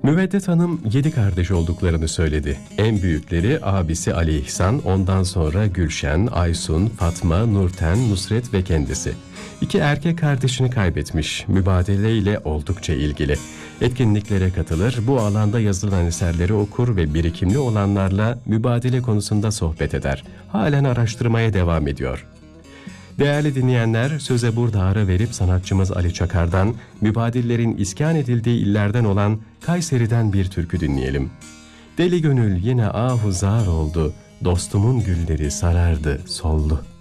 Müveddet Hanım 7 kardeş olduklarını söyledi. En büyükleri abisi Ali İhsan, ondan sonra Gülşen, Aysun, Fatma, Nurten, Nusret ve kendisi. 2 erkek kardeşini kaybetmiş, mübadeleyle oldukça ilgili. Etkinliklere katılır, bu alanda yazılan eserleri okur ve birikimli olanlarla mübadele konusunda sohbet eder. Halen araştırmaya devam ediyor. Değerli dinleyenler, söze burada ara verip sanatçımız Ali Çakar'dan mübadillerin iskan edildiği illerden olan Kayseri'den bir türkü dinleyelim. Deli gönül yine ahuzar oldu, dostumun gülleri sarardı, soldu.